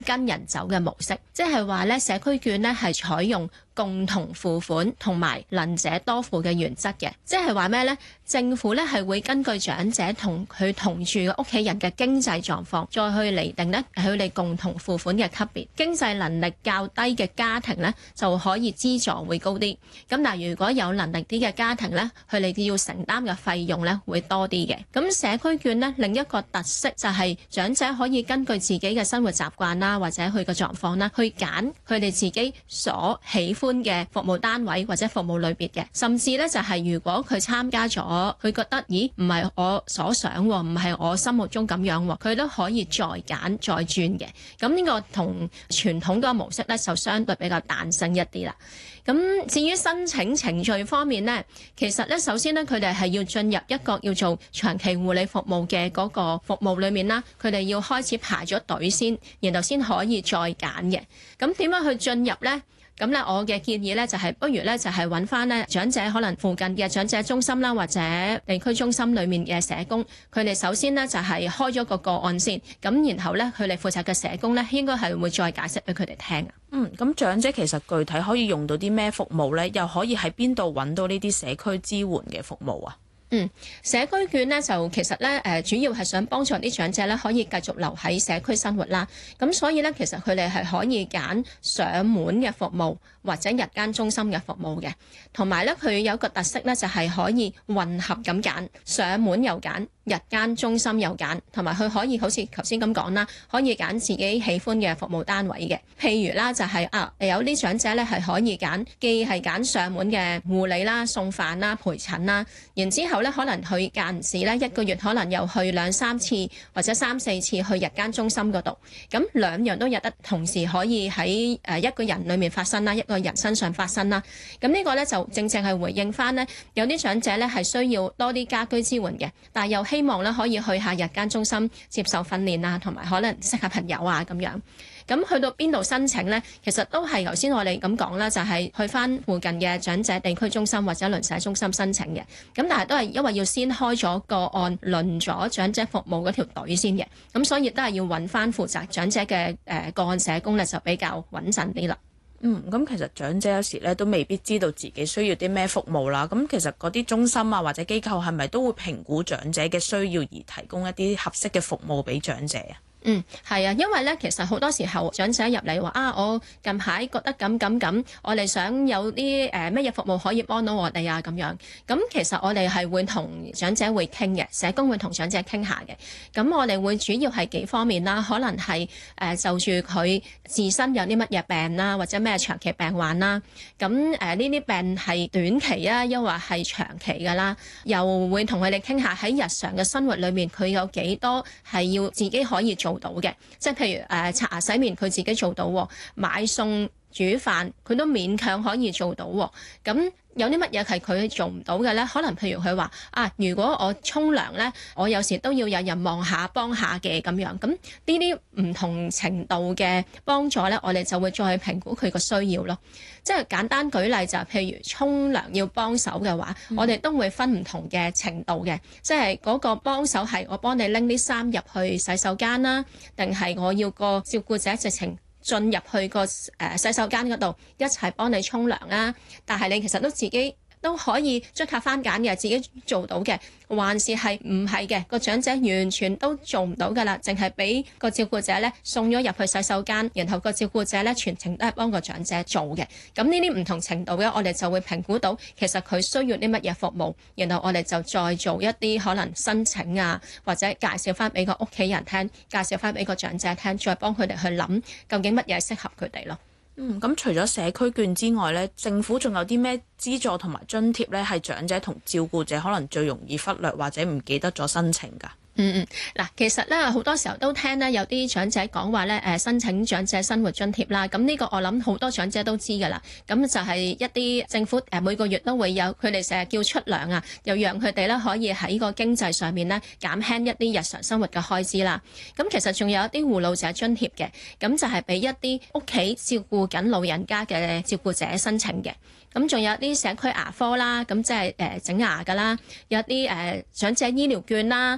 跟人走嘅模式，即係話咧社區券咧係採用共同付款同埋能者多付嘅原則嘅，即係話咩呢？政府咧係會根據長者同佢同住嘅屋企人嘅經濟狀況，再去釐定咧佢哋共同付款嘅級別。經濟能力較低嘅家庭咧就可以資助會高啲，咁但係如果有能力啲嘅家庭咧，佢哋要承擔嘅費用咧會多啲嘅。咁社區券咧另一個特色就係長者可以根據自己嘅生活習慣啦，或者佢嘅狀況啦，去揀佢哋自己所喜歡嘅服務單位或者服務類別嘅，甚至咧就係如果佢參加咗，佢覺得咦唔係我所想，唔係我心目中咁樣，佢都可以再揀再轉嘅。咁呢個同傳統嗰個模式咧就相對比較彈性一啲啦。咁至於申請程序方面呢，其實咧首先咧佢哋係要進入一個叫做長期護理服務嘅嗰個服務裏面啦，佢哋要開始排咗隊先，然後先可以再揀嘅。咁點樣去進入呢？咁咧，我嘅建議咧就係，不如咧就係揾翻咧長者可能附近嘅長者中心啦，或者地區中心裏面嘅社工，佢哋首先咧就係開咗個案先，咁然後咧佢哋負責嘅社工咧應該係會再解釋俾佢哋聽啊。 咁長者其實具體可以用到啲咩服務咧？又可以喺邊度揾到呢啲社區支援嘅服務啊？ 社區券咧就其實咧主要係想幫助啲長者咧可以繼續留喺社區生活啦。咁所以咧其實佢哋係可以揀上門嘅服務或者日間中心嘅服務嘅，同埋咧佢有個特色咧就係可以混合咁揀，上門又揀，日間中心又揀，同埋佢可以好似頭先咁講啦，可以揀自己喜歡嘅服務單位嘅。譬如啦就係有啲長者咧係可以揀，既係揀上門嘅護理啦、送飯啦、陪診啦，然之後咧可能佢間唔時咧一個月可能又去2-3次或者3-4次去日間中心嗰度，咁兩樣都有得同時可以喺一個人裏面發生啦，一個人身上發生啦。咁呢個咧就正正係回應翻呢，有啲長者咧係需要多啲家居支援嘅，但係又希望咧可以去下日間中心接受訓練啊，同埋可能識下朋友啊咁樣。咁去到邊度申請呢？其實都係頭先我哋咁講啦，就係去翻附近嘅長者地區中心或者鄰舍中心申請嘅。咁但係都係因為要先開咗個案，輪咗長者服務嗰條隊先嘅。咁所以都係要揾翻負責長者嘅個案社工咧，就比較穩陣啲啦。 咁其實長者有時咧都未必知道自己需要啲咩服務啦。咁其實嗰啲中心啊或者機構係咪都會評估長者嘅需要而提供一啲合適嘅服務俾長者啊？ 係啊，因為咧，其實好多時候長者入嚟話我近排覺得咁，我哋想有啲乜嘢服務可以幫到我哋啊咁樣。咁其實我哋係會同長者會傾嘅，社工會同長者傾下嘅。咁我哋會主要係幾方面啦，可能係就住佢自身有啲乜嘢病啦，或者咩長期病患啦。咁呢啲病係短期啊，抑或係長期㗎啦。又會同佢哋傾下喺日常嘅生活裏面，佢有幾多係要自己可以做到嘅，即係譬如刷牙洗面佢自己做到，買餸煮飯佢都勉強可以做到。咁有啲乜嘢係佢做唔到嘅呢？可能譬如佢話如果我沖涼呢，我有時都要有人望下幫下嘅咁樣。咁呢啲唔同程度嘅幫助呢，我哋就會再去評估佢個需要咯。即係簡單舉例就係譬如沖涼要幫手嘅話，我哋都會分唔同嘅程度嘅，即係嗰個幫手係我幫你拎啲衫入去洗手間啦，定係我要個照顧者直情進入去個洗手間嗰度一齊幫你沖涼啦。但係你其實都自己都可以捽下番梘嘅，自己做到嘅，還是係唔係嘅？個長者完全都做唔到㗎啦，淨係俾個照顧者咧送咗入去洗手間，然後個照顧者咧全程都係幫個長者做嘅。咁呢啲唔同程度嘅，我哋就會評估到其實佢需要啲乜嘢服務，然後我哋就再做一啲可能申請啊，或者介紹翻俾個屋企人聽，介紹翻俾個長者聽，再幫佢哋去諗究竟乜嘢適合佢哋咯。 咁除咗社區券之外咧，政府仲有啲咩資助同埋津貼咧，係長者同照顧者可能最容易忽略或者唔記得咗申請㗎？ 嗱，其實咧好多時候都聽咧有啲長者講話咧申請長者生活津貼啦。咁呢個我諗好多長者都知㗎啦。咁就係一啲政府每個月都會有，佢哋成日叫出糧啊，又讓佢哋咧可以喺個經濟上面咧減輕一啲日常生活嘅開支啦。咁其實仲有一啲護老者津貼嘅，咁就係俾一啲屋企照顧緊老人家嘅照顧者申請嘅。咁仲有啲社區牙科啦，咁即係整牙㗎啦，有啲長者醫療券啦，或者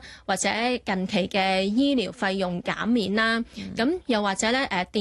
者近期嘅醫療費用減免啦，咁又或者咧